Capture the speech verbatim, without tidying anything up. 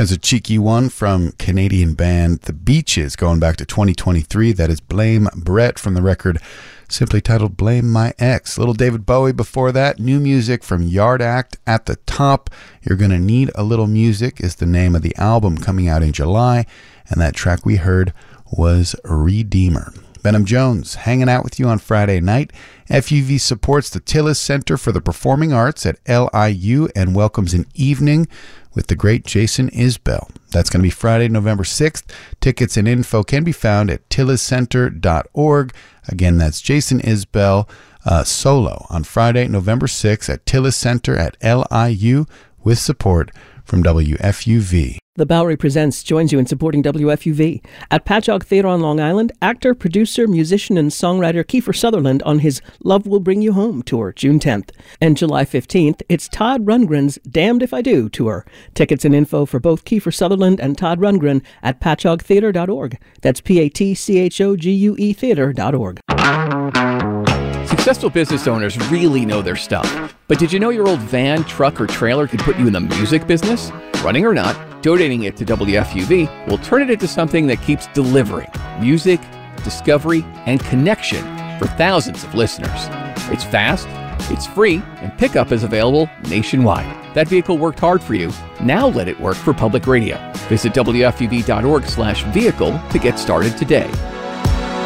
As a cheeky one from Canadian band The Beaches, going back to twenty twenty-three. That is Blame Brett from the record simply titled Blame My Ex. Little David Bowie before that. New music from Yard Act at the top. You're Gonna Need a Little Music is the name of the album coming out in July. And that track we heard was Redeemer. Benham Jones hanging out with you on Friday night. F U V supports the Tillis Center for the Performing Arts at L I U and welcomes an evening with the great Jason Isbell. That's going to be Friday, November sixth. Tickets and info can be found at tillis center dot org. Again, that's Jason Isbell uh, solo on Friday, November sixth at Tillis Center at L I U with support from W F U V. The Bowery Presents joins you in supporting W F U V. At Patchogue Theatre on Long Island, actor, producer, musician, and songwriter Kiefer Sutherland on his Love Will Bring You Home tour, June tenth. And July fifteenth, it's Todd Rundgren's Damned If I Do tour. Tickets and info for both Kiefer Sutherland and Todd Rundgren at patchogue theatre dot org. That's P A T C H O G U E theatre dot org. Successful business owners really know their stuff. But did you know your old van, truck, or trailer could put you in the music business? Running or not, donating it to W F U V will turn it into something that keeps delivering music, discovery, and connection for thousands of listeners. It's fast, it's free, and pickup is available nationwide. That vehicle worked hard for you. Now let it work for public radio. Visit W F U V dot org slash vehicle to get started today.